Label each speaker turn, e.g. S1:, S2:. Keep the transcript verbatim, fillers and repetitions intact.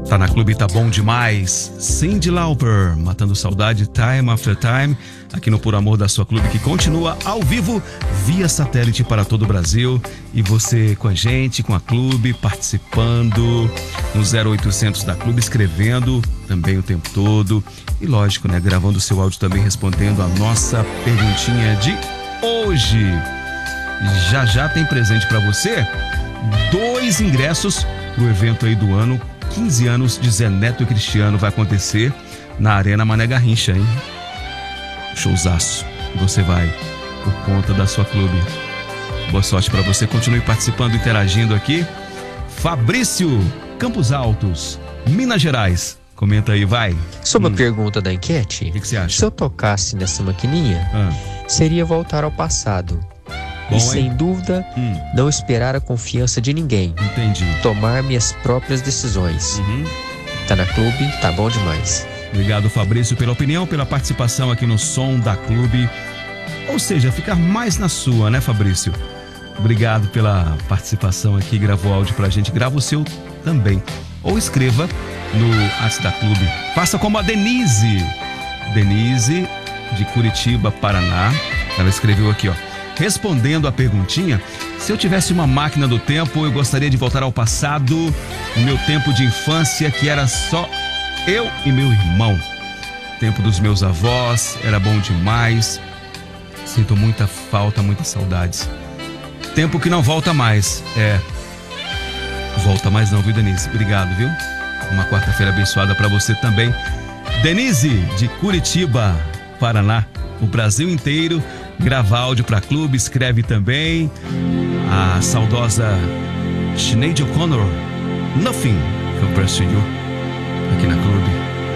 S1: Tá na Clube, tá bom demais. Cyndi Lauper, matando saudade, Time After Time, aqui no Por Amor da Sua Clube, que continua ao vivo via satélite para todo o Brasil. E você com a gente, com a Clube, participando no zero oitocentos da Clube, escrevendo também o tempo todo. E lógico, né, gravando o seu áudio também, respondendo a nossa perguntinha de hoje. Já já tem presente para você, dois ingressos pro evento aí do ano, quinze anos de Zé Neto e Cristiano, vai acontecer na Arena Mané Garrincha, hein? Showzaço. Você vai por conta da sua Clube. Boa sorte pra você, continue participando, interagindo aqui. Fabrício, Campos Altos, Minas Gerais. Comenta aí, vai.
S2: Sobre
S1: hum.
S2: a pergunta da enquete,
S1: o que, que você acha?
S2: Se eu tocasse nessa maquininha,
S1: ah.
S2: seria voltar ao passado.
S1: Bom,
S2: e sem
S1: hein?
S2: dúvida,
S1: hum.
S2: não esperar a confiança de ninguém.
S1: Entendi.
S2: Tomar minhas próprias decisões.
S1: Uhum.
S2: Tá na Clube, tá bom demais.
S1: Obrigado, Fabrício, pela opinião, pela participação aqui no Som da Clube. Ou seja, ficar mais na sua, né, Fabrício? Obrigado pela participação aqui, gravou áudio pra gente, grava o seu também. Ou escreva no WhatsApp da Clube. Faça como a Denise. Denise, de Curitiba, Paraná. Ela escreveu aqui, ó. Respondendo a perguntinha, se eu tivesse uma máquina do tempo, eu gostaria de voltar ao passado, o meu tempo de infância, que era só eu e meu irmão. Tempo dos meus avós, era bom demais. Sinto muita falta, muitas saudades. Tempo que não volta mais. É. Volta mais não, viu, Denise? Obrigado, viu? Uma quarta-feira abençoada pra você também. Denise, de Curitiba, Paraná. O Brasil inteiro grava áudio pra Clube, escreve também. A saudosa Sinead O'Connor, Nothing Compares to You.